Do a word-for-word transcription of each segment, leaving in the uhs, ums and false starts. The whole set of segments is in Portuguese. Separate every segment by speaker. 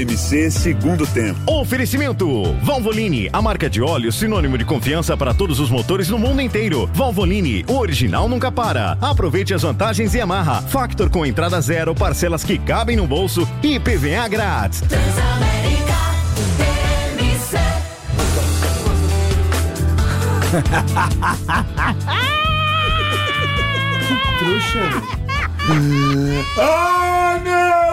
Speaker 1: M C segundo tempo.
Speaker 2: Oferecimento Valvoline, a marca de óleo sinônimo de confiança para todos os motores no mundo inteiro. Valvoline, o original nunca para. Aproveite as vantagens Yamaha. Factor com entrada zero, parcelas que cabem no bolso e I P V A grátis.
Speaker 3: Transamérica, T M C.
Speaker 4: Que trouxa.
Speaker 5: Ai,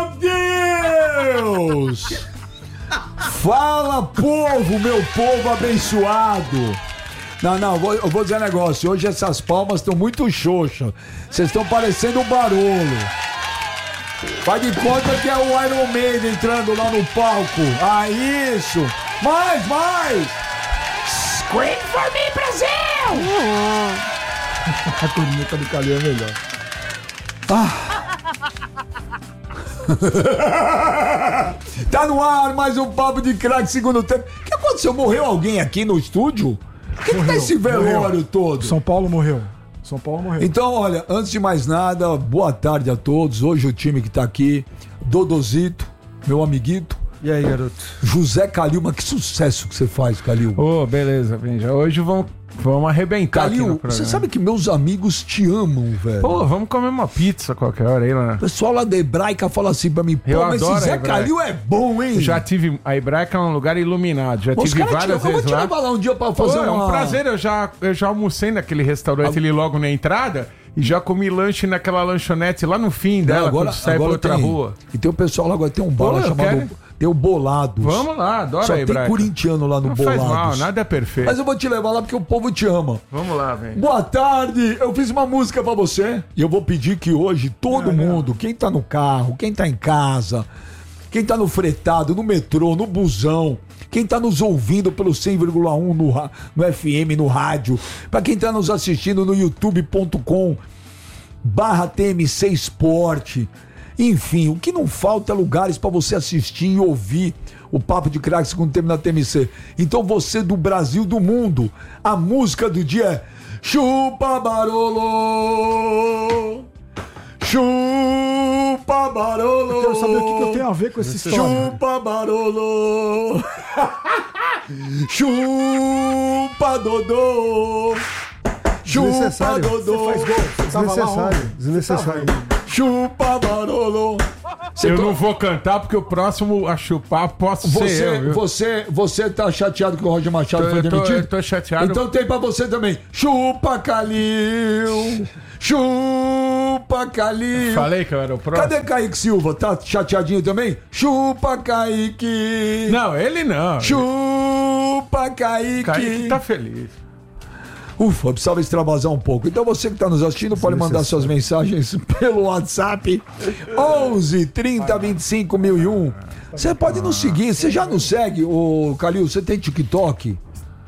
Speaker 5: meu Deus! Fala, povo, meu povo abençoado! Não, não, eu vou, eu vou dizer um negócio. Hoje essas palmas estão muito xoxas. Vocês estão parecendo um barulho. Faz de conta que é o Iron Maiden entrando lá no palco. Ah, isso! Mais, mais! Scream for me, Brasil!
Speaker 4: A corneta do Calil é melhor.
Speaker 5: Ah. Tá no ar mais um Papo de Craque segundo tempo. O que aconteceu? Morreu alguém aqui no estúdio? O que, que tá esse velório morreu. todo?
Speaker 4: São Paulo morreu. São Paulo morreu.
Speaker 5: Então, olha, antes de mais nada, boa tarde a todos. Hoje o time que tá aqui, Dodozito, meu amiguito.
Speaker 6: E aí, garoto?
Speaker 5: José Calil, mas que sucesso que você faz, Calil.
Speaker 6: Ô, oh, beleza, Benja. Hoje vamos, vamos arrebentar.
Speaker 5: Calil, você sabe que meus amigos te amam, velho.
Speaker 6: Pô, vamos comer uma pizza qualquer hora aí, lá.
Speaker 5: O pessoal lá da Hebraica fala assim pra mim, pô,
Speaker 6: eu
Speaker 5: mas esse Zé Calil é bom, hein?
Speaker 6: Já tive, a Hebraica é um lugar iluminado, já
Speaker 5: Os
Speaker 6: tive várias
Speaker 5: te,
Speaker 6: vezes lá.
Speaker 5: Eu vou te levar lá um dia pra fazer
Speaker 6: Pô,
Speaker 5: uma...
Speaker 6: É um prazer, eu já, eu já almocei naquele restaurante
Speaker 5: a...
Speaker 6: ali logo na entrada e já comi lanche naquela lanchonete lá no fim dela,
Speaker 5: Não, agora,
Speaker 6: quando sai pra outra
Speaker 5: tem,
Speaker 6: rua.
Speaker 5: E tem o pessoal lá, agora tem um bar lá chamado... Quero... Tem o Bolados.
Speaker 6: Vamos lá, adoro
Speaker 5: Só
Speaker 6: a Hebraica.
Speaker 5: tem corintiano lá no
Speaker 6: não
Speaker 5: Bolados.
Speaker 6: Não faz mal, nada é perfeito.
Speaker 5: Mas eu vou te levar lá porque o povo te ama.
Speaker 6: Vamos lá, velho.
Speaker 5: Boa tarde, eu fiz uma música pra você e eu vou pedir que hoje todo não, mundo, não. quem tá no carro, quem tá em casa, quem tá no fretado, no metrô, no busão, quem tá nos ouvindo pelo cem vírgula um no, no F M, no rádio, pra quem tá nos assistindo no youtube ponto com barra T M C Esporte. Enfim, o que não falta é lugares para você assistir e ouvir o Papo de Craque segundo tempo na T M C. Então você do Brasil, do mundo, a música do dia é Chupa Barolo, Chupa Barolo.
Speaker 4: Eu quero saber o que, que eu tenho a ver com essa história.
Speaker 5: Chupa Barolo, Chupa Dodô, Chupa Dodô.
Speaker 4: Você faz gol, você
Speaker 7: desnecessário, desnecessário.
Speaker 5: Chupa Barolo.
Speaker 6: Eu tô... não vou cantar porque o próximo a chupar posso
Speaker 5: você,
Speaker 6: ser eu, viu?
Speaker 5: Você, você tá chateado que o Roger Machado
Speaker 6: tô,
Speaker 5: foi
Speaker 6: eu
Speaker 5: demitido?
Speaker 6: Tô, eu tô chateado.
Speaker 5: Então tem pra você também. Chupa Calil. Chupa Calil.
Speaker 6: Falei que eu era o próximo.
Speaker 5: Cadê Kaique Silva? Tá chateadinho também? Chupa Kaique.
Speaker 6: Não, ele não.
Speaker 5: Chupa Kaique.
Speaker 6: Kaique tá feliz.
Speaker 5: Ufa, precisava extravasar um pouco. Então você que está nos assistindo pode mandar suas mensagens pelo WhatsApp onze, trinta, vinte e cinco, mil e um. Você pode nos seguir, você já nos segue, ô Calil, você tem TikTok?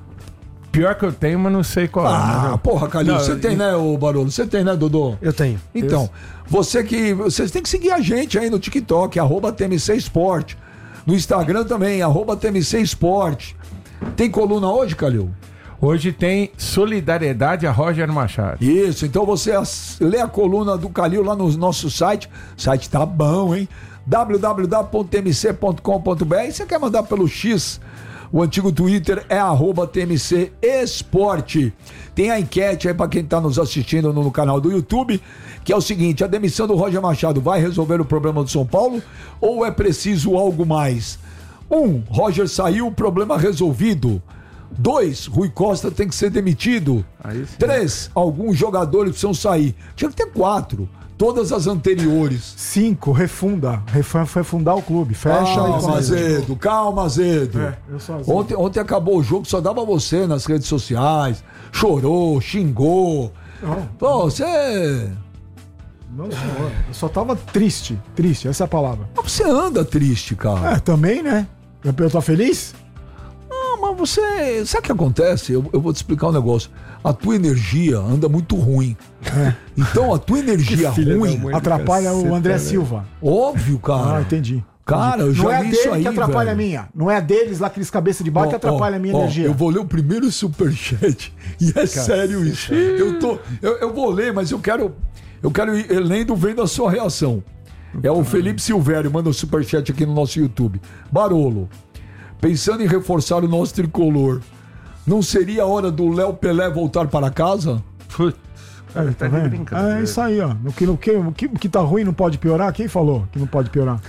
Speaker 6: Pior que eu tenho, mas não sei qual
Speaker 5: ah,
Speaker 6: é. Ah,
Speaker 5: porra, Calil, você tem, né, ô Barolo? Você tem, né, Dodô?
Speaker 7: Eu tenho.
Speaker 5: Então, você que... Vocês têm que seguir a gente aí no TikTok, arroba T M C Esporte. No Instagram também, arroba T M C Esporte. Tem coluna hoje, Calil?
Speaker 6: Hoje tem Solidariedade a Roger Machado.
Speaker 5: Isso, então você lê a coluna do Calil lá no nosso site. O site tá bom, hein? w w w ponto t m c ponto com ponto b r. Você quer mandar pelo X? O antigo Twitter é arroba T M C Esporte. Tem a enquete aí pra quem tá nos assistindo no, no canal do YouTube, que é o seguinte: a demissão do Roger Machado vai resolver o problema do São Paulo ou é preciso algo mais? Um, Roger saiu, problema resolvido. Dois, Rui Costa tem que ser demitido. Três, alguns jogadores precisam sair. Tinha que ter quatro. Todas as anteriores.
Speaker 4: Cinco, refunda. Refundar o clube. Fecha.
Speaker 5: Calma, Azedo. Calma, Azedo.
Speaker 4: É, eu sou Azedo.
Speaker 5: Ontem, ontem acabou o jogo, só dava você nas redes sociais. Chorou, xingou.
Speaker 4: Não.
Speaker 5: Pô, você...
Speaker 4: Não, senhor. Eu só tava triste. Triste, essa é a palavra.
Speaker 5: Mas você anda triste, cara.
Speaker 4: É, também, né? Eu, eu tô feliz?
Speaker 5: Mas você... Sabe o que acontece? Eu, eu vou te explicar um negócio. A tua energia anda muito ruim. É. Então a tua energia ruim
Speaker 4: atrapalha o André Silva.
Speaker 5: Óbvio, cara.
Speaker 4: Ah, entendi.
Speaker 5: Cara, eu já
Speaker 4: não é
Speaker 5: vi
Speaker 4: dele
Speaker 5: isso aí,
Speaker 4: que atrapalha
Speaker 5: velho.
Speaker 4: a minha. Não é a deles lá, aqueles cabeça de barco, que atrapalha
Speaker 5: ó,
Speaker 4: a minha
Speaker 5: ó,
Speaker 4: energia.
Speaker 5: Eu vou ler o primeiro superchat. E é cara, sério isso. Eu, tô, eu, eu vou ler, mas eu quero, eu quero ir lendo, vendo a sua reação. É o Felipe Silvério, manda um superchat aqui no nosso YouTube. Barolo, pensando em reforçar o nosso tricolor, não seria a hora do Léo Pelé voltar para casa?
Speaker 6: Putz,
Speaker 4: É, tá
Speaker 6: tá de
Speaker 4: vendo?
Speaker 6: brincadeira.
Speaker 4: É isso aí, ó. No que, no que, o que, o que tá ruim não pode piorar? Quem falou que não pode piorar?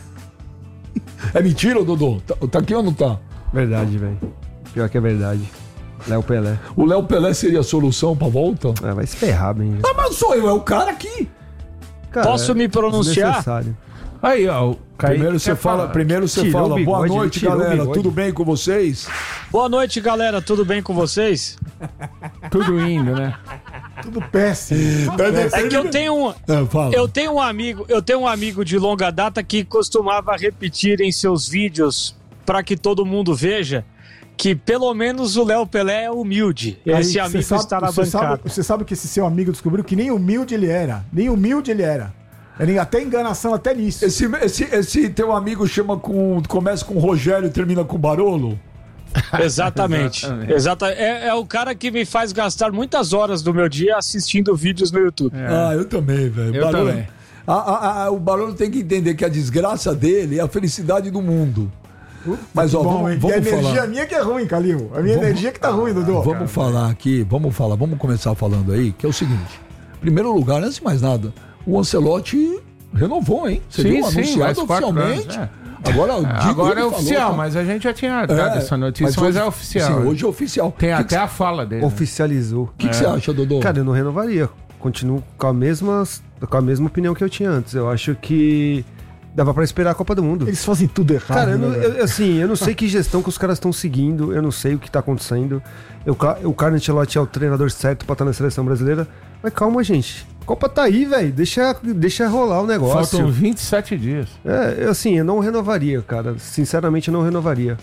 Speaker 5: É mentira, Dodô? Tá, tá aqui ou não tá?
Speaker 7: Verdade, velho. Pior que é verdade. Léo Pelé.
Speaker 5: O Léo Pelé seria a solução pra volta?
Speaker 7: Ah, vai se ferrar, bem.
Speaker 5: Ah, mas sou eu, é o cara aqui.
Speaker 7: Cara,
Speaker 1: Posso me pronunciar?
Speaker 7: desnecessário.
Speaker 6: Aí, ó. O Kaique
Speaker 5: Primeiro você
Speaker 6: quer
Speaker 5: fala,
Speaker 6: falar.
Speaker 5: primeiro você
Speaker 7: Tirou
Speaker 5: fala,
Speaker 7: o
Speaker 5: boa
Speaker 7: bigode,
Speaker 5: noite,
Speaker 7: tirou o
Speaker 5: galera,
Speaker 7: bigode.
Speaker 5: tudo bem com vocês?
Speaker 1: Boa noite, galera. Tudo bem com vocês?
Speaker 6: Tudo indo, né?
Speaker 4: Tudo péssimo.
Speaker 1: É que eu tenho um,
Speaker 5: É, fala.
Speaker 1: eu tenho um amigo, eu tenho um amigo de longa data que costumava repetir em seus vídeos para que todo mundo veja que pelo menos o Léo Pelé é humilde. Esse
Speaker 4: Aí,
Speaker 1: amigo
Speaker 4: você sabe-
Speaker 1: está na
Speaker 4: você
Speaker 1: bancada.
Speaker 4: sabe, você sabe que esse seu amigo descobriu que nem humilde ele era. Nem humilde ele era. Ele até enganação até nisso.
Speaker 5: Esse, esse, esse teu amigo chama com, começa com Rogério e termina com Barolo?
Speaker 1: Exatamente.
Speaker 6: Exatamente.
Speaker 1: Exata, é, é o cara que me faz gastar muitas horas do meu dia assistindo vídeos no YouTube.
Speaker 5: Ah, eu também, velho.
Speaker 6: Eu
Speaker 5: Barolo-
Speaker 6: também.
Speaker 5: A- a- a- o Barolo tem que entender que a desgraça dele é a felicidade do mundo. Mas, ó,
Speaker 4: Bom,
Speaker 5: vamos,
Speaker 4: hein?
Speaker 5: vamos
Speaker 4: e a energia
Speaker 5: falar.
Speaker 4: minha que é ruim, Calil. A minha
Speaker 5: Vamos-
Speaker 4: energia que tá ruim, Dudu.
Speaker 5: Vamos falar aqui, vamos falar, vamos começar falando aí, que é o seguinte. Em primeiro lugar, antes de mais nada, o Ancelotti renovou, hein? Você
Speaker 6: Sim,
Speaker 5: viu?
Speaker 6: sim,
Speaker 5: Anunciado
Speaker 6: mais quatro
Speaker 5: oficialmente.
Speaker 6: anos,
Speaker 5: Agora, o Diego
Speaker 6: Agora é
Speaker 5: falou,
Speaker 6: oficial,
Speaker 5: tá?
Speaker 6: mas a gente já tinha dado essa notícia, mas,
Speaker 5: hoje-
Speaker 6: é oficial.
Speaker 5: Sim, hoje é oficial.
Speaker 6: Tem
Speaker 5: O que
Speaker 6: até
Speaker 5: que
Speaker 6: a fala dele. né?
Speaker 7: Oficializou.
Speaker 5: O que, que você acha, Dodô?
Speaker 7: Cara, eu não renovaria. Continuo com a mesma, com a mesma opinião que eu tinha antes. Eu acho que dava pra esperar a Copa do Mundo.
Speaker 4: Eles fazem tudo errado.
Speaker 7: Cara, eu não-
Speaker 4: né, velho?
Speaker 7: eu- assim, eu não sei que gestão que os caras estão seguindo, eu não sei o que tá acontecendo. Eu, ca- o Carlo Ancelotti é o treinador certo pra estar na seleção brasileira, mas calma, gente. A Copa tá aí, velho. Deixa, deixa rolar o negócio.
Speaker 6: Faltam vinte e sete dias.
Speaker 7: É, eu, assim, eu não renovaria, cara. Sinceramente, eu não renovaria.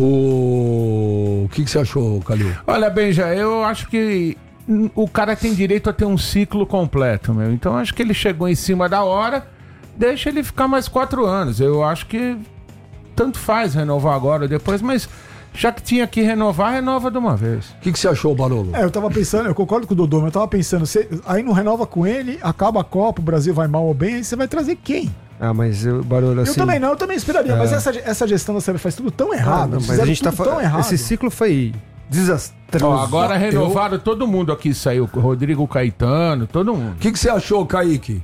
Speaker 5: O, o que, que você achou, Calil?
Speaker 6: Olha, Benja, eu acho que hum, o cara tem direito a ter um ciclo completo, meu. Então acho que ele chegou em cima da hora, deixa ele ficar mais quatro anos. Eu acho que tanto faz renovar agora ou depois, mas já que tinha que renovar, renova de uma vez.
Speaker 5: O que, que você achou, Barolo?
Speaker 4: É, eu tava pensando, eu concordo com o Dodô, mas eu tava pensando, você, aí não renova com ele, acaba a Copa, o Brasil vai mal ou bem, aí você vai trazer quem?
Speaker 7: Ah, mas eu, Barulho, assim...
Speaker 4: eu também não, eu também esperaria,
Speaker 7: É.
Speaker 4: mas essa, essa gestão da C B F faz tudo tão
Speaker 7: Ah,
Speaker 4: errado.
Speaker 7: não, mas
Speaker 4: fizeram
Speaker 7: a gente tá
Speaker 4: tudo tão
Speaker 7: falando...
Speaker 4: errado.
Speaker 7: Esse ciclo foi desastroso.
Speaker 6: Ó, agora renovaram todo mundo aqui, saiu Rodrigo Caetano, todo mundo.
Speaker 5: O que, que você achou, Kaique?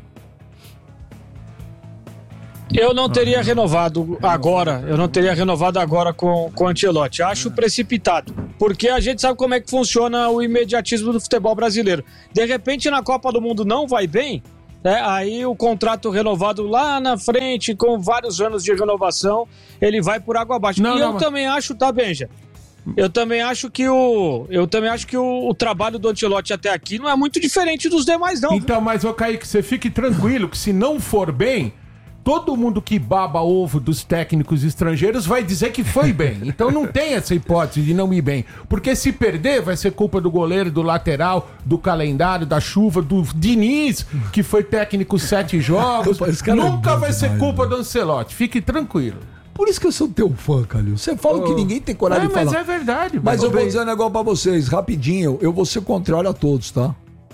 Speaker 1: Eu não teria renovado agora, eu não teria renovado agora com, com o Ancelotti. Acho precipitado, porque a gente sabe como é que funciona o imediatismo do futebol brasileiro. De repente, na Copa do Mundo não vai bem, né? Aí o contrato renovado lá na frente, com vários anos de renovação, ele vai por água abaixo.
Speaker 6: Não,
Speaker 1: e
Speaker 6: não,
Speaker 1: eu
Speaker 6: mas-
Speaker 1: também acho, tá, Benja? Eu também acho que o, eu também acho que o, o trabalho do Ancelotti até aqui não é muito diferente dos demais, não.
Speaker 6: Então, mas, ô Kaique, você fique tranquilo que se não for bem, todo mundo que baba ovo dos técnicos estrangeiros vai dizer que foi bem. Então não tem essa hipótese de não ir bem. Porque se perder, vai ser culpa do goleiro, do lateral, do calendário, da chuva, do Diniz, que foi técnico sete jogos.
Speaker 5: Esse cara é
Speaker 6: Nunca
Speaker 5: bom
Speaker 6: vai ser
Speaker 5: demais,
Speaker 6: culpa
Speaker 5: né?
Speaker 6: do Ancelotti. Fique tranquilo.
Speaker 5: Por isso que eu sou teu fã, Calil. Você fala que ninguém tem coragem
Speaker 6: É,
Speaker 5: de
Speaker 6: mas
Speaker 5: falar.
Speaker 6: é verdade.
Speaker 5: Mas eu
Speaker 6: velho.
Speaker 5: vou dizer um negócio pra vocês, rapidinho. Eu vou ser contrário a todos, tá?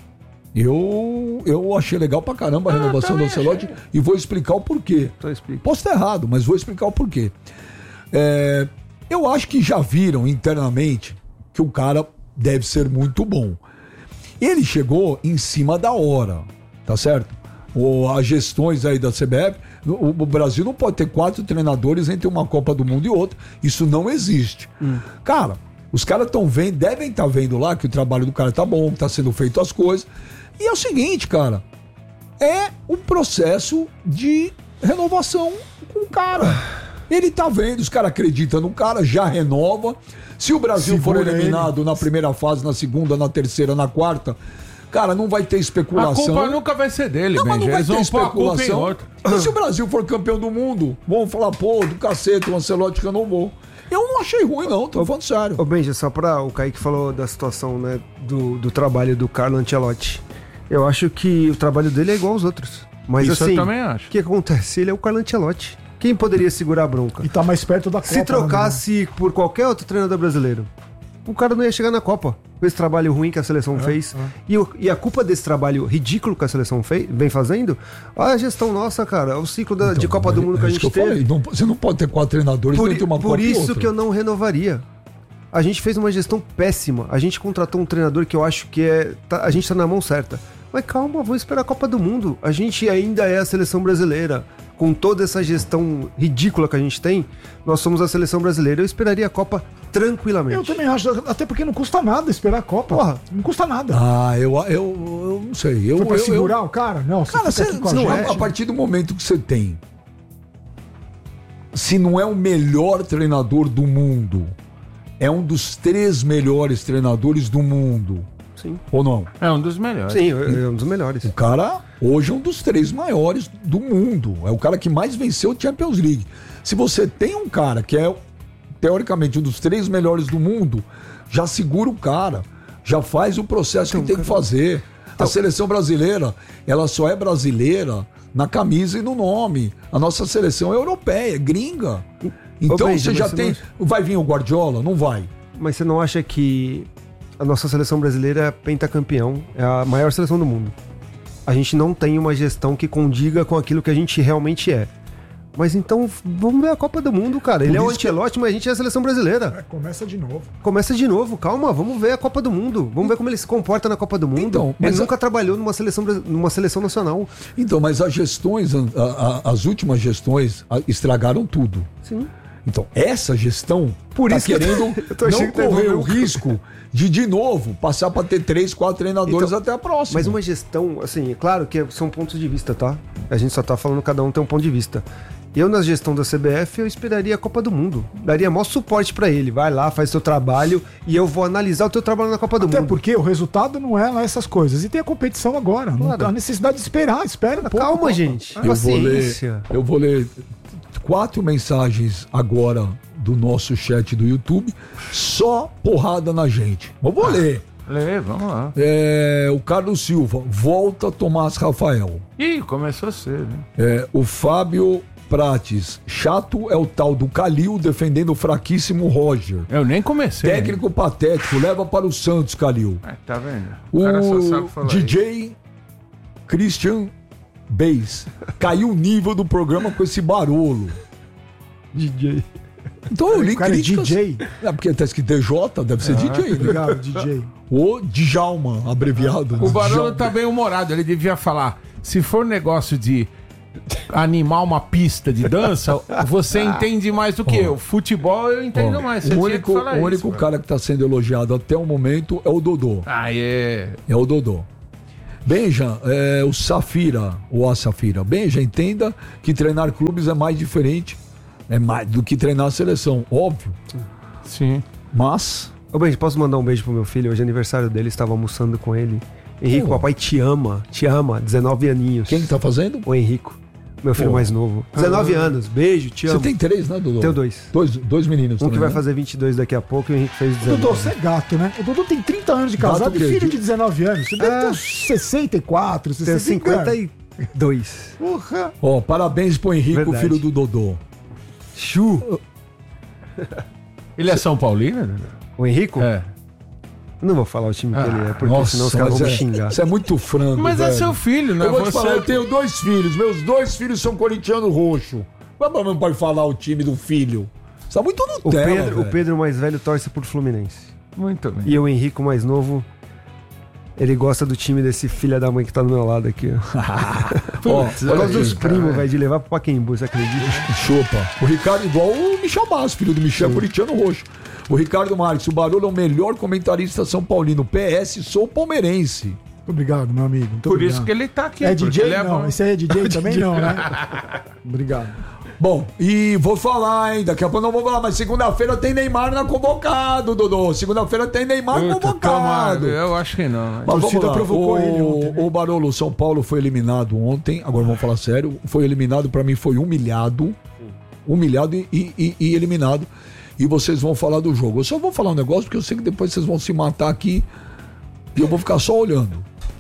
Speaker 5: Eu, eu achei legal pra caramba a
Speaker 6: Ah,
Speaker 5: renovação do
Speaker 6: também
Speaker 5: Ancelotti e vou explicar o porquê.
Speaker 7: Então explica.
Speaker 5: Posso estar errado, mas vou explicar o porquê. É, eu acho que já viram internamente que o cara deve ser muito bom. Ele chegou em cima da hora, tá certo? O, as gestões aí da C B F, o, o Brasil não pode ter quatro treinadores entre uma Copa do Mundo e outra. Isso não existe. Cara, os caras estão vendo, devem estar vendo lá que o trabalho do cara tá bom, que tá sendo feito as coisas. E é o seguinte, cara, é um processo de renovação com o cara. Ele tá vendo, os caras acreditam no cara, já renova. Se o Brasil for
Speaker 4: Segura
Speaker 5: eliminado na primeira fase, na segunda, na terceira, na quarta, cara, não vai ter
Speaker 6: A
Speaker 5: especulação.
Speaker 6: culpa nunca vai ser dele,
Speaker 5: Não, mas não
Speaker 6: Benja.
Speaker 5: vai
Speaker 6: Eles
Speaker 5: ter
Speaker 6: vão pôr a culpa em
Speaker 5: especulação.
Speaker 6: outro.
Speaker 5: E se o Brasil for campeão do mundo, vão falar, pô, do cacete, o Ancelotti renovou. Eu não achei ruim, não, tô falando sério.
Speaker 7: Ô Benja, só pra o Kaique falou da situação, né, do, do trabalho do Carlo Ancelotti. Eu acho que o trabalho dele é igual aos outros. Mas
Speaker 6: Isso eu
Speaker 7: assim,
Speaker 6: também acho.
Speaker 7: o que acontece? Ele é o Carlo Ancelotti. Quem poderia segurar a bronca?
Speaker 4: E tá mais perto da Copa.
Speaker 7: Se trocasse por qualquer outro treinador brasileiro, o cara não ia chegar na Copa. Com esse trabalho ruim que a seleção fez. E, o- e a culpa desse trabalho ridículo que a seleção fei- vem fazendo, a gestão nossa, cara, o ciclo da- de Copa do Mundo que a
Speaker 5: É isso
Speaker 7: gente
Speaker 5: que eu falei.
Speaker 7: teve.
Speaker 5: Não- você não pode ter quatro treinadores
Speaker 7: Por,
Speaker 5: dentro de uma
Speaker 7: por
Speaker 5: Copa e
Speaker 7: isso
Speaker 5: outra.
Speaker 7: que eu não renovaria. A gente fez uma gestão péssima. A gente contratou um treinador que eu acho que é. tá- a gente tá na mão certa. Mas calma, vamos esperar a Copa do Mundo. A gente ainda é a seleção brasileira. Com toda essa gestão ridícula que a gente tem, nós somos a seleção brasileira. Eu esperaria a Copa tranquilamente.
Speaker 4: Eu também acho, até porque não custa nada esperar a Copa.
Speaker 7: Porra.
Speaker 4: Não custa nada.
Speaker 5: Ah, eu, eu, eu não sei. Eu,
Speaker 4: Foi pra
Speaker 5: eu,
Speaker 4: segurar
Speaker 5: eu,
Speaker 4: o cara? Não,
Speaker 5: Cara,
Speaker 4: fica
Speaker 5: você,
Speaker 4: aqui com a
Speaker 5: não é,
Speaker 4: gente.
Speaker 5: a partir do momento que você tem. Se não é o melhor treinador do mundo, é um dos três melhores treinadores do mundo.
Speaker 7: Sim.
Speaker 5: Ou não?
Speaker 6: É um dos melhores.
Speaker 7: Sim, é um dos melhores.
Speaker 5: O cara hoje é um dos três maiores do mundo. É o cara que mais venceu o Champions League. Se você tem um cara que é, teoricamente, um dos três melhores do mundo, já segura o cara. Já faz o processo que tem que fazer. A seleção brasileira, ela só é brasileira na camisa e no nome. A nossa seleção é europeia, é gringa. Então
Speaker 7: Benja,
Speaker 5: você
Speaker 7: mas
Speaker 5: já
Speaker 7: você
Speaker 5: tem... Vai vir o Guardiola? Não vai.
Speaker 7: Mas você não acha que a nossa seleção brasileira é pentacampeão, é a maior seleção do mundo? A gente não tem uma gestão que condiga com aquilo que a gente realmente é. Mas então, vamos ver a Copa do Mundo, cara. Ele é o
Speaker 5: isso que-
Speaker 7: Ancelotti, mas a gente é a seleção brasileira.
Speaker 4: É, começa de novo.
Speaker 7: Começa de novo, calma, vamos ver a Copa do Mundo. Vamos ver como ele se comporta na Copa do Mundo.
Speaker 5: Então, mas
Speaker 7: ele
Speaker 5: a-
Speaker 7: nunca trabalhou numa seleção, bra- numa seleção nacional.
Speaker 5: Então, mas as gestões, a- a- as últimas gestões a- estragaram tudo.
Speaker 7: Sim.
Speaker 5: Então, essa gestão
Speaker 7: Por
Speaker 5: tá
Speaker 7: isso que eu tô-
Speaker 5: querendo
Speaker 7: eu tô achando
Speaker 5: não
Speaker 7: que tá
Speaker 5: correr o
Speaker 7: envolvendo-
Speaker 5: risco de, de novo, passar para ter três, quatro treinadores
Speaker 7: Então,
Speaker 5: até a próxima.
Speaker 7: Mas uma gestão, assim, é claro que são pontos de vista, tá? A gente só tá falando, cada um tem um ponto de vista. Eu, na gestão da C B F, eu esperaria a Copa do Mundo. Daria maior suporte pra ele. Vai lá, faz seu trabalho e eu vou analisar o teu trabalho na Copa do
Speaker 4: Até
Speaker 7: Mundo.
Speaker 4: porque o resultado não é lá essas coisas. E tem a competição agora. Não
Speaker 7: Claro.
Speaker 4: há necessidade de esperar. Espera um pouco.
Speaker 7: Calma, gente.
Speaker 5: eu vou, ler,
Speaker 7: Paciência.
Speaker 5: eu vou ler quatro mensagens agora do nosso chat do YouTube, só porrada na gente. Eu vou ler.
Speaker 6: Lê, vamos lá.
Speaker 5: É, o Carlos Silva, volta Tomás Rafael.
Speaker 6: Ih, começou cedo, né?
Speaker 5: É, o Fábio Prates, chato é o tal do Calil defendendo o fraquíssimo Roger.
Speaker 6: Eu nem comecei.
Speaker 5: Técnico patético, leva para o Santos, Calil.
Speaker 6: É, tá vendo? O cara só sabe falar
Speaker 5: O D J Christian Bass caiu o nível do programa com esse barulho.
Speaker 7: D J.
Speaker 5: Então eu li
Speaker 4: O cara é
Speaker 5: críticas.
Speaker 4: D J.
Speaker 5: É porque tá escrito D J, deve ser D J, né?
Speaker 4: Obrigado, D J.
Speaker 5: O Djalma, abreviado.
Speaker 6: O Barolo
Speaker 5: Djalma.
Speaker 6: tá bem humorado. Ele devia falar: se for negócio de animar uma pista de dança, você entende mais do que eu. Futebol eu entendo
Speaker 5: Ó,
Speaker 6: mais. Você
Speaker 5: o
Speaker 6: tinha
Speaker 5: único,
Speaker 6: que falar
Speaker 5: o único
Speaker 6: isso,
Speaker 5: cara que tá sendo elogiado até o momento é o Dodô.
Speaker 6: Ah, é.
Speaker 5: É o Dodô. Benja, é, o Safira, ou a Safira. Benja, entenda que treinar clubes é mais diferente é mais do que treinar a seleção, óbvio.
Speaker 6: Sim.
Speaker 5: Mas,
Speaker 7: Ô, beijo, posso mandar um beijo pro meu filho? Hoje é aniversário dele, estava almoçando com ele. Henrico,
Speaker 5: Pô.
Speaker 7: papai te ama, te ama, dezenove aninhos.
Speaker 5: quem que tá fazendo?
Speaker 7: O Henrico, meu filho
Speaker 5: Pô.
Speaker 7: mais novo. dezenove anos, beijo, te
Speaker 5: Você
Speaker 7: amo.
Speaker 5: tem três, né, Dodô?
Speaker 7: Tenho dois.
Speaker 5: Dois, dois meninos
Speaker 7: Um que
Speaker 5: também,
Speaker 7: vai
Speaker 5: né?
Speaker 7: fazer vinte e dois daqui a pouco e o Henrique fez dezenove.
Speaker 4: Dudu, você é gato, né? O Dudu tem trinta anos de casado
Speaker 5: Gato
Speaker 4: e filho
Speaker 5: grande.
Speaker 4: de dezenove anos. Você deve
Speaker 7: Ah.
Speaker 4: ter uns sessenta e quatro,
Speaker 7: Tenho
Speaker 4: sessenta
Speaker 7: cinquenta e dois.
Speaker 4: Porra.
Speaker 5: Ó, parabéns pro Henrique, o
Speaker 7: Verdade.
Speaker 5: filho do Dodô.
Speaker 7: Chu.
Speaker 6: Ele é São Paulino? né?
Speaker 7: O Henrico?
Speaker 6: É.
Speaker 7: Não vou falar o time que ele é, porque
Speaker 5: Nossa,
Speaker 7: senão os caras
Speaker 5: mas
Speaker 7: vão me
Speaker 5: é,
Speaker 7: xingar.
Speaker 5: Você é muito frango,
Speaker 6: Mas é
Speaker 5: velho.
Speaker 6: seu filho, né?
Speaker 5: Eu vou te
Speaker 6: Você-
Speaker 5: falar, eu tenho dois filhos. Meus dois filhos são corintiano roxo. Mas não pode falar o time do filho. Você tá muito
Speaker 7: O
Speaker 5: Nutella,
Speaker 7: Pedro, o
Speaker 5: velho.
Speaker 7: Pedro mais velho torce pro Fluminense.
Speaker 6: Muito bem.
Speaker 7: E o Henrico mais novo, ele gosta do time desse filho da mãe que tá do meu lado aqui, ó.
Speaker 5: Ó,
Speaker 7: Por
Speaker 5: olha
Speaker 7: causa
Speaker 5: aí,
Speaker 7: dos primos, velho, de levar pro Pacaembu, você acredita?
Speaker 5: chupa. O Ricardo igual o Michel Bastos, filho do Michel, corintiano roxo. O Ricardo Marques, o Barolo é o melhor comentarista São Paulino. P S, sou palmeirense.
Speaker 4: Muito obrigado, meu amigo. Muito
Speaker 6: Por
Speaker 4: obrigado.
Speaker 6: isso que ele tá aqui.
Speaker 4: É
Speaker 6: porque
Speaker 4: D J?
Speaker 6: ele é
Speaker 4: não,
Speaker 6: bom.
Speaker 4: esse aí é D J também não, né? Obrigado.
Speaker 5: Bom, e vou falar, hein? Daqui a pouco não vou falar, mas segunda-feira tem Neymar na convocado, Dodô. Segunda-feira tem Neymar
Speaker 6: Puta,
Speaker 5: convocado.
Speaker 6: tomara, eu acho que não.
Speaker 5: Mas
Speaker 4: torcida
Speaker 5: vamos lá.
Speaker 4: provocou
Speaker 5: o,
Speaker 4: ele ontem, né?
Speaker 5: o Barolo, São Paulo foi eliminado ontem. Agora vamos falar sério. Foi eliminado, pra mim foi humilhado. Humilhado e, e- e eliminado. E vocês vão falar do jogo. Eu só vou falar um negócio porque eu sei que depois vocês vão se matar aqui. E eu vou ficar só olhando.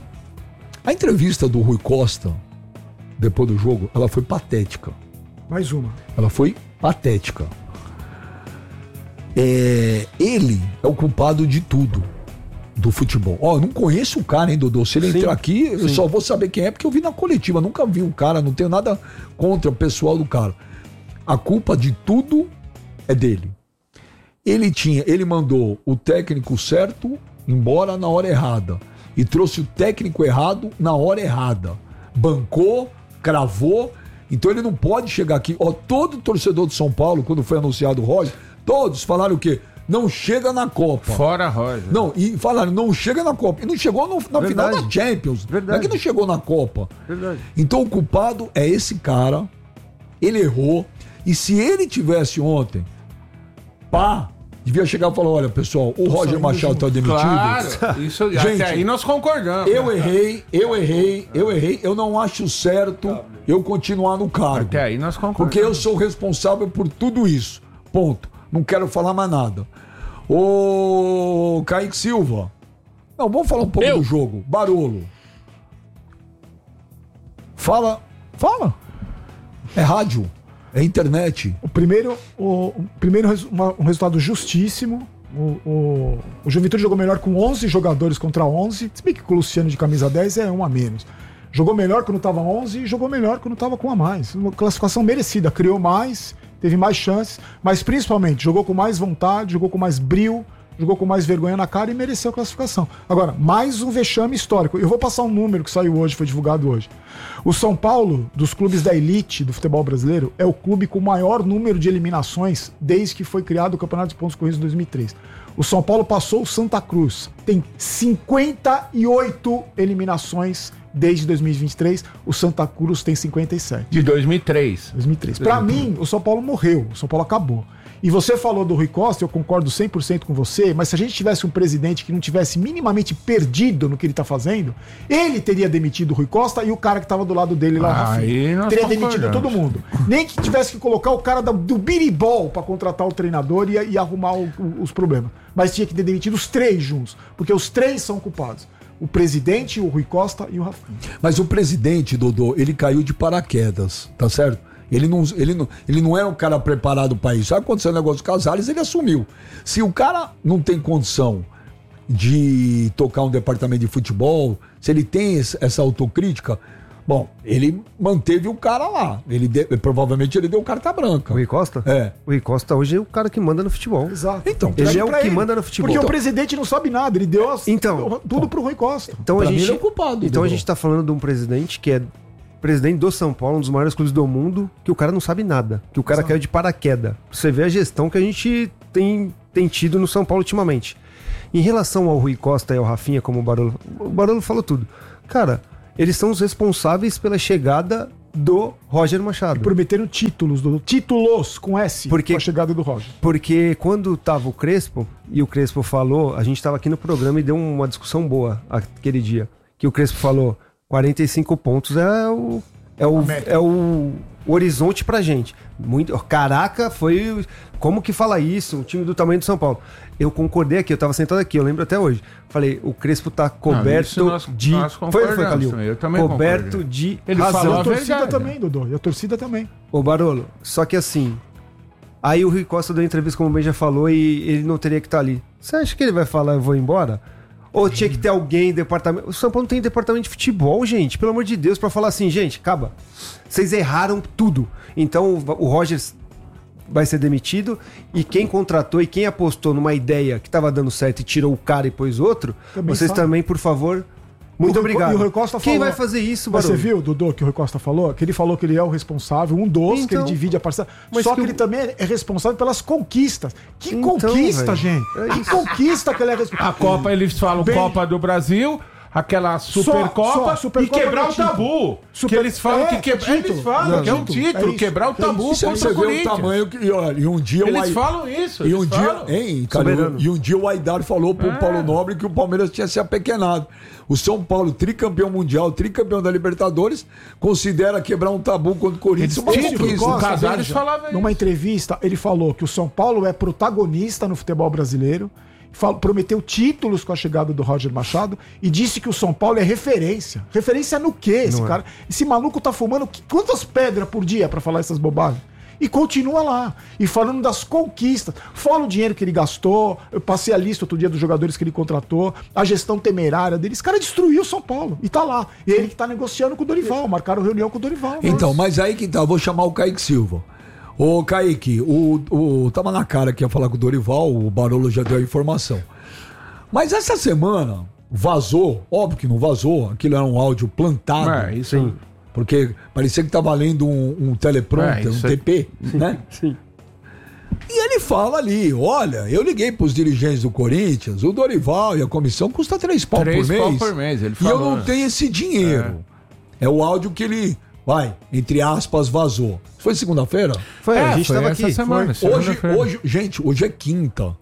Speaker 5: A entrevista do Rui Costa, depois do jogo, ela foi patética.
Speaker 4: Mais uma.
Speaker 5: Ela foi patética. É, ele é o culpado de tudo do futebol. Ó, eu não conheço o cara, hein, Dodô? Se ele
Speaker 7: Sim,
Speaker 5: entrar aqui, eu
Speaker 7: sim.
Speaker 5: só vou saber quem é, porque eu vi na coletiva. Nunca vi o cara, não tenho nada contra o pessoal do cara. A culpa de tudo é dele. Ele tinha, ele mandou o técnico certo embora na hora errada. E trouxe o técnico errado na hora errada. Bancou, cravou. Então ele não pode chegar aqui. Ó, todo torcedor de São Paulo, quando foi anunciado o Roger, todos falaram o quê? Não chega na Copa.
Speaker 6: Fora Roger.
Speaker 5: Não, e falaram, não chega na Copa. E não chegou no- na final
Speaker 7: Verdade.
Speaker 5: da Champions.
Speaker 7: Verdade.
Speaker 5: Não é que não chegou na Copa.
Speaker 7: Verdade.
Speaker 5: Então o culpado é esse cara. Ele errou. E se ele tivesse ontem, pá, devia chegar e falar, olha, pessoal, o Roger Machado tá demitido.
Speaker 6: Claro, isso,
Speaker 5: Gente,
Speaker 6: até aí nós concordamos.
Speaker 5: Eu errei, eu errei, eu errei. Eu não acho certo eu continuar no cargo.
Speaker 6: Até aí nós concordamos.
Speaker 5: Porque eu sou responsável por tudo isso. Ponto. Não quero falar mais nada. Ô, Kaique Silva. Não, vamos falar um pouco
Speaker 1: Eu?
Speaker 5: do jogo. Barolo. Fala. Fala. É rádio. É internet.
Speaker 4: O primeiro, o, o primeiro res- uma- um resultado justíssimo. O, o, o Juventude jogou melhor com onze jogadores contra onze. Se bem que com o Luciano de camisa dez é um a menos. Jogou melhor quando estava onze e jogou melhor quando estava com um a mais. Uma classificação merecida. Criou mais, teve mais chances, mas principalmente jogou com mais vontade, jogou com mais brio, jogou com mais vergonha na cara e mereceu a classificação. Agora, mais um vexame histórico. Eu vou passar um número que saiu hoje, foi divulgado hoje. O São Paulo, dos clubes da elite do futebol brasileiro, é o clube com o maior número de eliminações desde que foi criado o Campeonato de Pontos Corridos em dois mil e três. O São Paulo passou o Santa Cruz. Tem cinquenta e oito eliminações desde dois mil e vinte e três. O Santa Cruz tem cinquenta e sete.
Speaker 6: De dois mil e três.
Speaker 4: dois mil e três. Pra mim, o São Paulo morreu. O São Paulo acabou. E você falou do Rui Costa, eu concordo cem por cento com você, mas se a gente tivesse um presidente que não tivesse minimamente perdido no que ele tá fazendo, ele teria demitido o Rui Costa e o cara que tava do lado dele lá, o
Speaker 6: Aí
Speaker 4: Rafinha.
Speaker 6: nós
Speaker 4: Teria demitido
Speaker 6: concordamos.
Speaker 4: todo mundo. Nem que tivesse que colocar o cara da- do biribol pra contratar o treinador e, e arrumar o- o- os problemas. Mas tinha que ter demitido os três juntos, porque os três são culpados. O presidente, o Rui Costa e o Rafinha.
Speaker 5: Mas o presidente, Dodô, ele caiu de paraquedas, tá certo? Ele não, ele não, ele não é um cara preparado para isso. Aí aconteceu o negócio do Casares, ele assumiu. Se o cara não tem condição de tocar um departamento de futebol, se ele tem esse- essa autocrítica, bom, ele manteve o cara lá. Ele de- provavelmente ele deu carta branca.
Speaker 7: O Rui Costa?
Speaker 5: É.
Speaker 7: O Rui Costa hoje é o cara que manda no futebol.
Speaker 4: Exato.
Speaker 5: Então,
Speaker 7: Ele
Speaker 4: Pede
Speaker 7: é o
Speaker 4: pra
Speaker 7: que manda no futebol.
Speaker 4: Porque
Speaker 7: Então-
Speaker 4: o presidente não sabe nada, ele deu as-
Speaker 7: Então,
Speaker 4: tudo pro Rui Costa.
Speaker 7: Então
Speaker 5: Pra
Speaker 7: a
Speaker 5: mim,
Speaker 7: gente
Speaker 5: ele é o culpado,
Speaker 7: Então a
Speaker 5: Dodô.
Speaker 7: gente tá falando de um presidente que é presidente do São Paulo, um dos maiores clubes do mundo, que o cara não sabe nada, que o cara caiu de paraquedas. Você vê a gestão que a gente tem, tem tido no São Paulo ultimamente. Em relação ao Rui Costa e ao Rafinha, como o Barolo, o Barolo falou tudo. Cara, eles são os responsáveis pela chegada do Roger Machado.
Speaker 4: Prometeram títulos, do, títulos com S,
Speaker 7: Porque-
Speaker 4: com a chegada do Roger.
Speaker 7: Porque quando tava o Crespo, e o Crespo falou, a gente tava aqui no programa e deu uma discussão boa aquele dia, que o Crespo falou, quarenta e cinco pontos é o, é o, é o, o horizonte pra gente. Muito, caraca, foi... Como que fala isso? Um time do tamanho do São Paulo. Eu concordei aqui, eu tava sentado aqui, eu lembro até hoje. Falei, o Crespo tá coberto
Speaker 6: isso nós-
Speaker 7: de...
Speaker 6: nós
Speaker 7: foi, foi,
Speaker 6: concordamos
Speaker 7: Calil?
Speaker 6: também, eu também
Speaker 7: Coberto
Speaker 6: concordei.
Speaker 7: de
Speaker 6: Ele
Speaker 7: razão.
Speaker 6: falou
Speaker 4: E a
Speaker 6: a
Speaker 4: torcida
Speaker 6: verdade,
Speaker 4: também, Dodô. E a torcida também.
Speaker 7: Ô Barolo, só que assim, aí o Rui Costa deu entrevista, como o Ben já falou, e ele não teria que estar ali. Você acha que ele vai falar, eu vou embora? Ou tinha que ter alguém, departamento... O São Paulo não tem departamento de futebol, gente, pelo amor de Deus, pra falar assim, gente, acaba. Vocês erraram tudo. Então o o Rogers vai ser demitido, e quem contratou e quem apostou numa ideia que tava dando certo e tirou o cara e pôs outro,
Speaker 4: Também
Speaker 7: vocês
Speaker 4: sabe.
Speaker 7: também, por favor... Muito
Speaker 4: O Rui-
Speaker 7: obrigado.
Speaker 4: e o Rui Costa
Speaker 7: Quem
Speaker 4: falou-
Speaker 7: vai fazer isso,
Speaker 4: Mas
Speaker 7: Barolo?
Speaker 4: você viu, Dodô, que o Rui Costa falou? Que ele falou que ele é o responsável, um dos, que ele
Speaker 7: Então,
Speaker 4: divide a parcela.
Speaker 7: mas
Speaker 4: Só que,
Speaker 7: que o-
Speaker 4: ele também é responsável pelas conquistas. Que
Speaker 7: Então,
Speaker 4: conquista,
Speaker 7: velho,
Speaker 4: gente?
Speaker 7: é
Speaker 4: que
Speaker 7: isso.
Speaker 4: conquista que ele é responsável?
Speaker 6: A Copa, eles falam
Speaker 4: Bem-
Speaker 6: Copa do Brasil, aquela Supercopa
Speaker 4: só, Supercopa
Speaker 6: e quebrar
Speaker 4: é
Speaker 6: o
Speaker 4: título.
Speaker 6: tabu.
Speaker 4: Super-
Speaker 6: Que eles falam
Speaker 4: é,
Speaker 6: que quebrar.
Speaker 4: título.
Speaker 6: Eles falam
Speaker 4: Não,
Speaker 6: que é um
Speaker 4: título.
Speaker 6: título,
Speaker 4: É isso.
Speaker 6: quebrar o
Speaker 4: É
Speaker 6: tabu
Speaker 4: isso.
Speaker 6: contra
Speaker 5: Você
Speaker 6: o
Speaker 5: vê o
Speaker 6: Corinthians.
Speaker 5: tamanho que. E, olha, e um dia
Speaker 6: Eles
Speaker 5: o Ai-
Speaker 6: falam isso.
Speaker 5: E
Speaker 6: eles
Speaker 5: um dia,
Speaker 6: falam.
Speaker 5: hein, cara,
Speaker 7: Soberano.
Speaker 5: e um dia o Aidar falou pro
Speaker 6: É.
Speaker 5: Paulo Nobre que o Palmeiras tinha se apequenado. O São Paulo, tricampeão mundial, tricampeão da Libertadores, considera quebrar um tabu contra o Corinthians.
Speaker 6: Eles
Speaker 5: uma
Speaker 6: tinham,
Speaker 5: conquista.
Speaker 6: o Casares
Speaker 4: veja,
Speaker 6: falava isso.
Speaker 4: Numa entrevista, ele falou que o São Paulo é protagonista no futebol brasileiro, fal- prometeu títulos com a chegada do Roger Machado e disse que o São Paulo é referência. Referência no quê, esse
Speaker 7: Não é.
Speaker 4: cara? Esse maluco tá fumando que- quantas pedras por dia pra falar essas bobagens? E continua lá. E falando das conquistas. Fala o dinheiro que ele gastou. Eu passei a lista outro dia dos jogadores que ele contratou. A gestão temerária dele. Esse cara destruiu o São Paulo. E tá lá. E ele que tá negociando com o Dorival. Marcaram reunião com o Dorival.
Speaker 5: Então,
Speaker 4: Nossa.
Speaker 5: mas aí que tá, eu vou chamar o Kaique Silva. Ô, Kaique, o, o, tava na cara que ia falar com o Dorival, o Barolo já deu a informação. Mas essa semana vazou, óbvio que não vazou, aquilo era um áudio plantado.
Speaker 6: É, isso
Speaker 7: Sim.
Speaker 5: Porque parecia que tava lendo um, um teleprompter,
Speaker 6: É,
Speaker 5: um
Speaker 6: isso
Speaker 5: T P, né?
Speaker 7: Sim.
Speaker 5: E ele fala ali, olha, eu liguei pros dirigentes do Corinthians, o Dorival e a comissão custa três pau
Speaker 6: Três
Speaker 5: por
Speaker 6: pau
Speaker 5: mês.
Speaker 6: por mês, ele
Speaker 5: E eu
Speaker 6: falou.
Speaker 5: não tenho esse dinheiro. É. é o áudio que ele, vai, entre aspas, vazou. Foi segunda-feira?
Speaker 7: Foi,
Speaker 6: É,
Speaker 7: a gente
Speaker 6: foi
Speaker 7: tava
Speaker 6: essa
Speaker 7: aqui.
Speaker 6: semana.
Speaker 7: Foi.
Speaker 5: Hoje,
Speaker 6: segunda-feira.
Speaker 5: hoje, gente, hoje é quinta.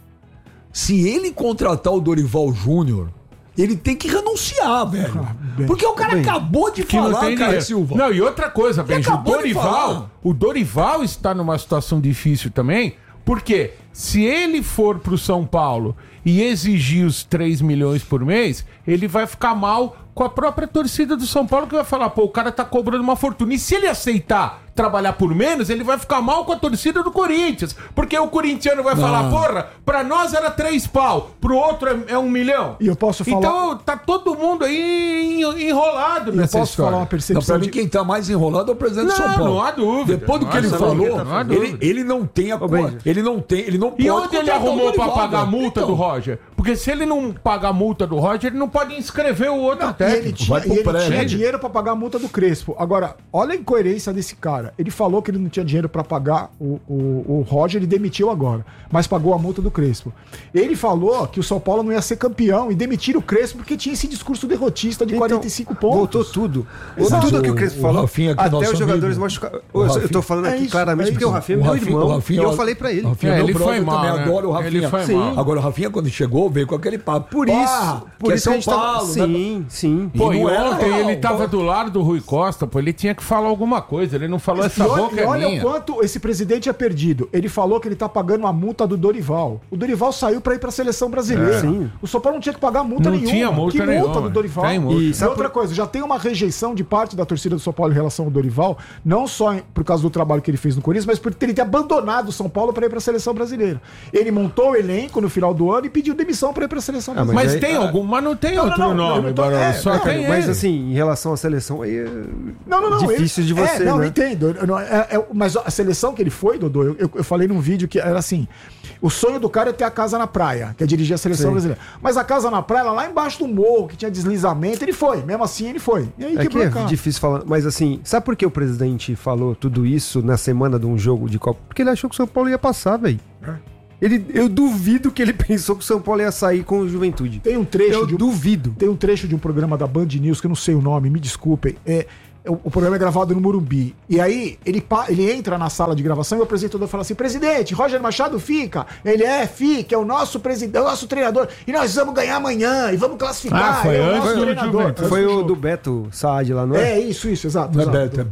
Speaker 5: Se ele contratar o Dorival Júnior, ele tem que renunciar, velho.
Speaker 4: bem.
Speaker 5: Porque o cara
Speaker 7: Bem,
Speaker 5: acabou de
Speaker 6: Que não
Speaker 5: falar,
Speaker 6: tem
Speaker 5: cara,
Speaker 6: dinheiro.
Speaker 5: Silva.
Speaker 6: Não, e outra coisa, Benji, o
Speaker 5: acabou de falar.
Speaker 6: Dorival, o Dorival está numa situação difícil também, porque se ele for pro São Paulo e exigir os três milhões por mês, ele vai ficar mal com a própria torcida do São Paulo, que vai falar, pô, o cara tá cobrando uma fortuna. E se ele aceitar trabalhar por menos, ele vai ficar mal com a torcida do Corinthians. Porque o corintiano vai falar, porra, pra nós era três pau, pro outro é, é um milhão.
Speaker 4: E eu posso falar-
Speaker 6: Então tá todo mundo aí en- enrolado
Speaker 4: Eu
Speaker 6: nessa
Speaker 4: posso
Speaker 6: história.
Speaker 4: falar uma
Speaker 5: Não, pra
Speaker 4: percepção
Speaker 5: mim,
Speaker 4: de...
Speaker 5: quem tá mais enrolado é o presidente do
Speaker 6: Não,
Speaker 5: São Paulo.
Speaker 6: não há dúvida.
Speaker 5: Depois do
Speaker 6: Não
Speaker 5: que
Speaker 6: há
Speaker 5: ele
Speaker 6: dúvida,
Speaker 5: falou,
Speaker 6: não há
Speaker 5: ele,
Speaker 6: dúvida.
Speaker 5: ele não tem a
Speaker 7: Benji.
Speaker 5: Ele não tem, ele não pode.
Speaker 6: E onde ele
Speaker 5: contratar o
Speaker 6: arrumou pra
Speaker 5: Dorival,
Speaker 6: pagar a
Speaker 5: velho.
Speaker 6: multa
Speaker 5: Então,
Speaker 6: do Roger? Porque se ele não pagar a multa do Roger, ele não pode inscrever o outro
Speaker 4: E ele
Speaker 6: técnico.
Speaker 4: tinha,
Speaker 5: vai pro
Speaker 4: e ele
Speaker 5: prédio.
Speaker 4: tinha dinheiro pra pagar a multa do Crespo. Agora, olha a incoerência desse cara. Ele falou que ele não tinha dinheiro pra pagar o, o, o Roger, ele demitiu agora, mas pagou a multa do Crespo. Ele falou que o São Paulo não ia ser campeão e demitir o Crespo porque tinha esse discurso derrotista de
Speaker 7: Então,
Speaker 4: quarenta e cinco pontos.
Speaker 7: Voltou tudo.
Speaker 5: Exato.
Speaker 7: Tudo que o Crespo
Speaker 5: O
Speaker 7: falou.
Speaker 5: Rafinha, que é
Speaker 7: até
Speaker 5: nosso
Speaker 7: os jogadores
Speaker 5: amigo.
Speaker 7: machucaram.
Speaker 5: O
Speaker 7: Eu, eu
Speaker 5: Rafinha-
Speaker 7: tô falando
Speaker 4: é
Speaker 7: aqui
Speaker 4: isso,
Speaker 7: claramente
Speaker 4: é
Speaker 7: porque o
Speaker 4: isso.
Speaker 7: Rafinha é
Speaker 5: O
Speaker 7: meu
Speaker 5: Rafinha-
Speaker 7: irmão.
Speaker 5: o Rafinha-
Speaker 7: e eu falei pra ele.
Speaker 5: Rafinha,
Speaker 6: É,
Speaker 5: meu
Speaker 6: ele foi
Speaker 5: brother,
Speaker 6: mal,
Speaker 5: também
Speaker 6: né?
Speaker 5: adoro o Rafinha.
Speaker 6: Ele foi
Speaker 5: Sim.
Speaker 6: mal.
Speaker 5: Agora o Rafinha, quando chegou, veio com aquele papo.
Speaker 7: Por isso.
Speaker 5: Ah,
Speaker 7: por
Speaker 5: que é
Speaker 7: isso
Speaker 5: São
Speaker 7: que a gente tava-
Speaker 5: Paulo, né?
Speaker 7: Sim, sim.
Speaker 6: Pô,
Speaker 5: E
Speaker 6: e
Speaker 5: não era,
Speaker 6: ontem
Speaker 5: não,
Speaker 6: ele
Speaker 5: pô.
Speaker 6: tava do lado do Rui Costa, pô, ele tinha que falar alguma coisa, ele não falou essa
Speaker 4: E olha,
Speaker 6: boca
Speaker 4: e
Speaker 6: é
Speaker 4: olha
Speaker 6: minha.
Speaker 4: o quanto esse presidente é perdido. Ele falou que ele tá pagando a multa do Dorival. O Dorival saiu pra ir pra seleção brasileira.
Speaker 7: É. Sim.
Speaker 4: O São Paulo não tinha que pagar multa
Speaker 6: Não
Speaker 4: nenhuma.
Speaker 6: tinha multa
Speaker 4: que multa
Speaker 6: nenhuma.
Speaker 4: do Dorival?
Speaker 6: Tem multa.
Speaker 4: E,
Speaker 7: E sabe
Speaker 4: outra
Speaker 7: por-
Speaker 4: coisa, já tem uma rejeição de parte da torcida do São Paulo em relação ao Dorival, não só em- por causa do trabalho que ele fez no Corinthians, mas por ele ter abandonado o São Paulo pra ir pra seleção brasileira. Ele montou o elenco no final do ano e pediu demissão pra ir pra seleção
Speaker 7: Ah, mas
Speaker 4: brasileira.
Speaker 6: Mas
Speaker 7: aí-
Speaker 6: tem algum, mas não tem
Speaker 4: Não,
Speaker 6: outro
Speaker 4: não, não,
Speaker 6: nome,
Speaker 4: eu não tô-
Speaker 6: Barão.
Speaker 4: é,
Speaker 6: Só
Speaker 4: é,
Speaker 6: tem
Speaker 7: Mas
Speaker 6: ele.
Speaker 7: assim, em relação à seleção, aí é
Speaker 4: Não, não, não.
Speaker 7: difícil
Speaker 4: ele-
Speaker 7: de você,
Speaker 4: é, não,
Speaker 7: né?
Speaker 4: eu entendo. Eu não- é- é- mas a seleção que ele foi, Dodô, eu, eu- eu falei num vídeo que era assim: o sonho do cara é ter a casa na praia, que é dirigir a seleção
Speaker 7: Sim.
Speaker 4: brasileira. Mas a casa na praia, lá embaixo do morro, que tinha deslizamento, ele foi. Mesmo assim, ele foi. E aí
Speaker 7: É que
Speaker 4: quebrou
Speaker 7: é
Speaker 4: a cara.
Speaker 7: difícil falar, mas assim, sabe por que o presidente falou tudo isso na semana de um jogo de Copa? Porque ele achou que o São Paulo ia passar, velho. Ele, eu duvido que ele pensou que o São Paulo ia sair com o Juventude.
Speaker 4: Tem um trecho
Speaker 7: Eu
Speaker 4: de um,
Speaker 7: duvido.
Speaker 4: tem um trecho de um programa da Band News, que eu não sei o nome, me desculpem. É, o, o programa é gravado no Morumbi. E aí, ele, pa- ele entra na sala de gravação e o apresentador fala assim: presidente, Roger Machado fica. Ele é, fica, é o nosso presidente, é o nosso treinador. E nós vamos ganhar amanhã e vamos classificar.
Speaker 6: Ah, foi
Speaker 4: é o
Speaker 6: antes
Speaker 4: nosso
Speaker 6: do
Speaker 4: treinador.
Speaker 6: Juventus.
Speaker 4: Antes
Speaker 7: Foi
Speaker 4: do
Speaker 7: o
Speaker 4: jogo.
Speaker 7: do Beto Saad lá, não é?
Speaker 4: É, isso, isso, exato.
Speaker 5: Não é
Speaker 4: exato.
Speaker 5: Beto, é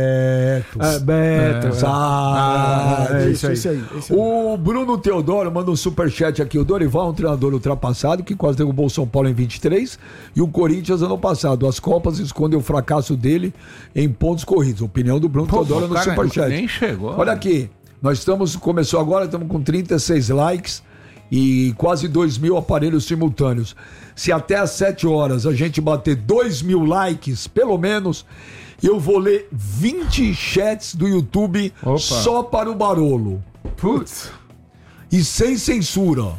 Speaker 5: Beto.
Speaker 7: É, Beto.
Speaker 6: É.
Speaker 5: Ah,
Speaker 7: é
Speaker 4: isso,
Speaker 7: isso aí.
Speaker 4: esse aí. esse aí.
Speaker 5: O Bruno Teodoro manda um superchat aqui. O Dorival é um treinador ultrapassado que quase derrubou o São Paulo em vinte e três e o Corinthians ano passado. As Copas escondem o fracasso dele em pontos corridos. Opinião do Bruno
Speaker 6: Pô,
Speaker 5: Teodoro
Speaker 6: o
Speaker 5: no
Speaker 6: cara
Speaker 5: superchat.
Speaker 6: nem chegou.
Speaker 5: Olha aqui, nós estamos, começou agora, estamos com trinta e seis likes e quase dois mil aparelhos simultâneos. Se até às sete horas a gente bater dois mil likes, pelo menos, eu vou ler vinte chats do YouTube
Speaker 6: Opa.
Speaker 5: só para o Barolo.
Speaker 6: Putz.
Speaker 5: E sem censura.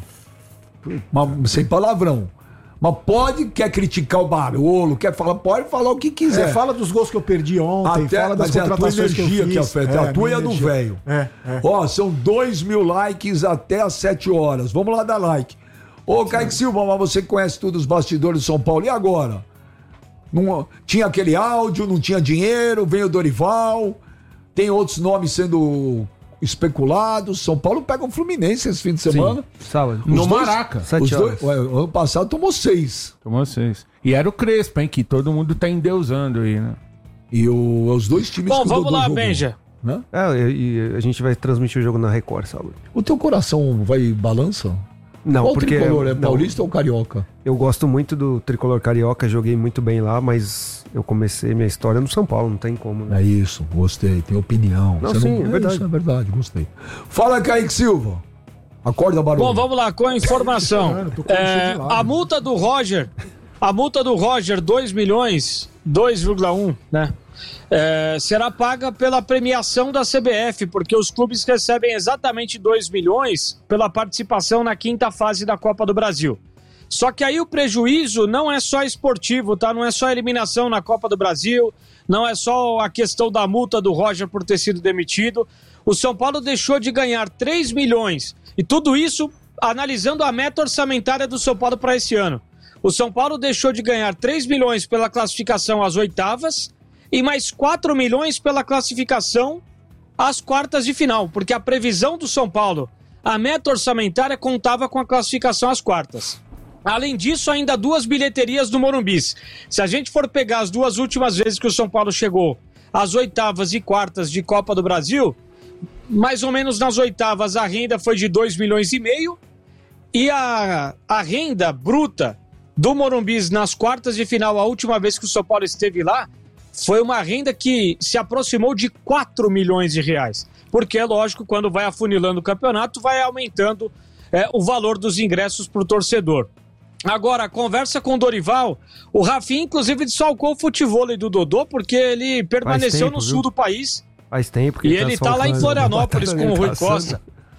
Speaker 5: Mas, sem palavrão. Mas pode, quer criticar o Barolo, quer falar, pode falar o que quiser.
Speaker 4: É, fala dos gols que eu perdi ontem,
Speaker 5: Até,
Speaker 4: fala das
Speaker 5: mas é a tua
Speaker 4: contratações que eu
Speaker 5: energia
Speaker 4: fiz.
Speaker 5: que afeta,
Speaker 4: É,
Speaker 5: a tua e a
Speaker 4: minha
Speaker 5: do
Speaker 4: energia.
Speaker 5: velho.
Speaker 4: É, é.
Speaker 5: Ó, são dois mil likes até às sete horas. Vamos lá dar like. Ô, Kaique Silva, mas você conhece tudo os bastidores do São Paulo. E agora? Não, tinha aquele áudio, não tinha dinheiro, veio o Dorival, tem outros nomes sendo especulados. São Paulo pega o Fluminense esse fim de semana.
Speaker 7: Sábado.
Speaker 5: Os
Speaker 6: No
Speaker 5: dois-
Speaker 6: Maraca.
Speaker 5: Os
Speaker 7: Sete
Speaker 5: dois,
Speaker 7: horas.
Speaker 5: ué, o ano passado tomou seis.
Speaker 6: Tomou seis. E era o Crespo, hein, que todo mundo tá endeusando aí, né?
Speaker 5: E o- os dois times
Speaker 1: Bom,
Speaker 5: que o
Speaker 1: vamos
Speaker 5: Dodô
Speaker 1: lá,
Speaker 5: jogou,
Speaker 1: Benja.
Speaker 5: né?
Speaker 7: É, e, e a gente vai transmitir o jogo na Record sábado.
Speaker 5: O teu coração vai balança?
Speaker 7: Não,
Speaker 5: Qual
Speaker 7: porque
Speaker 5: tricolor? É
Speaker 7: não.
Speaker 5: paulista ou carioca?
Speaker 7: Eu gosto muito do tricolor carioca, joguei muito bem lá, mas eu comecei minha história no São Paulo, não tem como, né?
Speaker 5: É isso, gostei, tem opinião.
Speaker 7: Não,
Speaker 5: Você
Speaker 7: sim, é verdade.
Speaker 5: Isso é verdade, gostei. Fala, Kaique Silva. Acorda, barulho.
Speaker 1: Bom, vamos lá, com a informação.
Speaker 4: Tô com cheio
Speaker 1: É,
Speaker 4: de lábio.
Speaker 1: a multa do Roger, a multa do Roger, dois milhões, dois vírgula um, né? É, será paga pela premiação da C B F, porque os clubes recebem exatamente dois milhões pela participação na quinta fase da Copa do Brasil. Só que aí o prejuízo não é só esportivo, tá? Não é só a eliminação na Copa do Brasil, não é só a questão da multa do Roger por ter sido demitido. O São Paulo deixou de ganhar três milhões, e tudo isso analisando a meta orçamentária do São Paulo para esse ano. O São Paulo deixou de ganhar três milhões pela classificação às oitavas e mais quatro milhões pela classificação às quartas de final, porque a previsão do São Paulo, a meta orçamentária contava com a classificação às quartas. Além disso, ainda duas bilheterias do Morumbi. Se a gente for pegar as duas últimas vezes que o São Paulo chegou às oitavas e quartas de Copa do Brasil, mais ou menos nas oitavas a renda foi de dois milhões e meio e a, a renda bruta do Morumbi nas quartas de final, a última vez que o São Paulo esteve lá, foi uma renda que se aproximou de quatro milhões de reais. Porque, é lógico, quando vai afunilando o campeonato, vai aumentando é, o valor dos ingressos para o torcedor. Agora, a conversa com o Dorival, o Rafinha, inclusive, desfalcou o futevôlei do Dodô, porque ele permaneceu
Speaker 7: tempo,
Speaker 1: no sul
Speaker 7: viu?
Speaker 1: do país.
Speaker 7: Faz tempo que
Speaker 1: E ele tá lá em
Speaker 7: soltando
Speaker 1: Florianópolis
Speaker 7: batata
Speaker 1: com o Rui
Speaker 7: passando.
Speaker 1: Costa.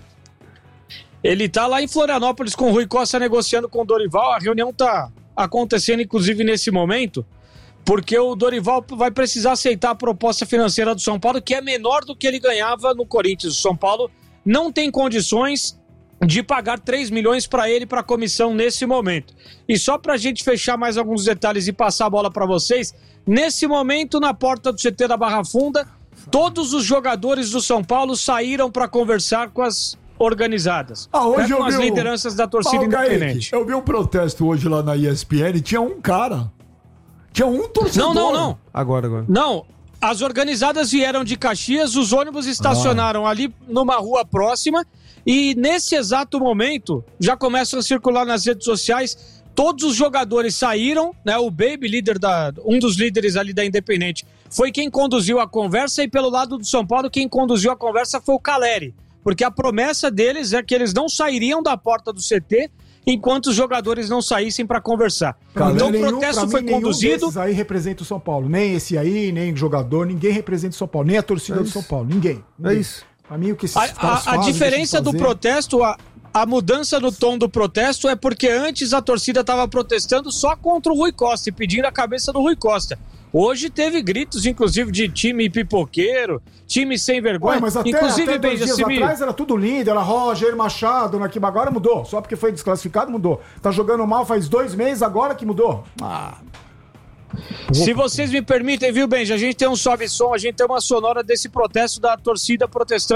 Speaker 1: Ele tá lá em Florianópolis com o Rui Costa negociando com o Dorival. A reunião tá acontecendo, inclusive, nesse momento, porque o Dorival vai precisar aceitar a proposta financeira do São Paulo, que é menor do que ele ganhava no Corinthians. O São Paulo não tem condições de pagar três milhões para ele, para a comissão, nesse momento. E só para a gente fechar mais alguns detalhes e passar a bola para vocês, nesse momento, na porta do C T da Barra Funda, todos os jogadores do São Paulo saíram para conversar com as organizadas,
Speaker 5: Ah, hoje
Speaker 1: né,
Speaker 5: eu
Speaker 1: com as
Speaker 5: vi um-
Speaker 1: lideranças da torcida
Speaker 5: Ah, Kaique,
Speaker 1: independente.
Speaker 5: eu vi um protesto hoje lá na E S P N, tinha um cara. Tinha um torcedor.
Speaker 1: Não, não, não.
Speaker 7: Agora, agora.
Speaker 1: Não, as organizadas vieram de Caxias, os ônibus estacionaram ali numa rua próxima e nesse exato momento já começam a circular nas redes sociais. Todos os jogadores saíram, né? O Baby, líder da, um dos líderes ali da Independente, foi quem conduziu a conversa, e pelo lado do São Paulo quem conduziu a conversa foi o Caleri, porque a promessa deles é que eles não sairiam da porta do C T enquanto os jogadores não saíssem para conversar.
Speaker 4: Pra
Speaker 1: Então
Speaker 4: mim,
Speaker 1: o
Speaker 4: nenhum-
Speaker 1: protesto
Speaker 4: pra
Speaker 1: foi
Speaker 4: mim, nenhum
Speaker 1: conduzido.
Speaker 4: desses aí representa o São Paulo. Nem esse aí, nem o jogador, ninguém representa o São Paulo. Nem a torcida
Speaker 7: É
Speaker 4: do
Speaker 7: isso.
Speaker 4: São Paulo. Ninguém.
Speaker 7: É
Speaker 4: ninguém.
Speaker 7: isso.
Speaker 4: Pra mim, o que esses
Speaker 1: A,
Speaker 4: caras
Speaker 1: a- a
Speaker 4: fazem,
Speaker 1: diferença
Speaker 4: deixam
Speaker 1: do
Speaker 4: fazer-
Speaker 1: protesto, a, a mudança no tom do protesto é porque antes a torcida estava protestando só contra o Rui Costa e pedindo a cabeça do Rui Costa. Hoje teve gritos, inclusive, de time pipoqueiro, time sem vergonha.
Speaker 4: Ué, mas até,
Speaker 1: inclusive,
Speaker 4: até dois
Speaker 1: Benja,
Speaker 4: dias
Speaker 1: se me-
Speaker 4: atrás era tudo lindo, era Roger, Machado, naquilo. Agora mudou. Só porque foi desclassificado, mudou. Tá jogando mal faz dois meses, agora que mudou. Ah,
Speaker 1: se vocês me permitem, viu, Benja? A gente tem um sobe som, a gente tem uma sonora desse protesto da torcida protestando